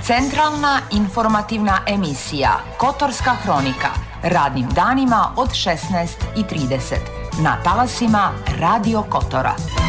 Centralna informativna emisija Kotorska hronika, radnim danima od 16:30 na talasima Radio Kotora.